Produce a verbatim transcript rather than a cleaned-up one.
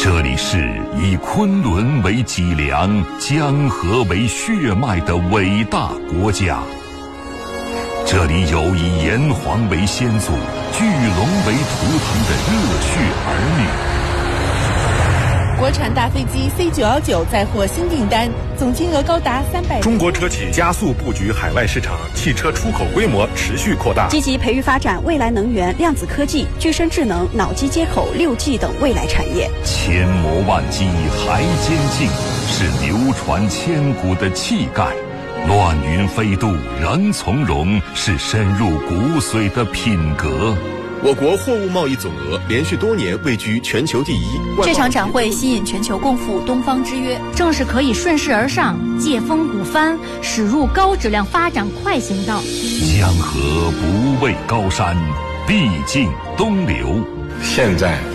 这里是以昆仑为脊梁、江河为血脉的伟大国家。这里有以炎黄为先祖、巨龙为图腾的热血儿女。 国产大飞机 C 九一九再获新订单，总金额高达三百。 中国车企加速布局海外市场，汽车出口规模持续扩大， 积极培育发展未来能源、量子科技、具身智能、脑机接口、六 G 等未来产业。 千磨万击还坚劲，是流传千古的气概；乱云飞渡仍从容，是深入骨髓的品格。 我国货物贸易总额连续多年位居全球第一。 这场展会吸引全球共赴东方之约， 正是可以顺势而上，借风鼓帆，驶入高质量发展快行道。 江河不畏高山，必尽东流。 现在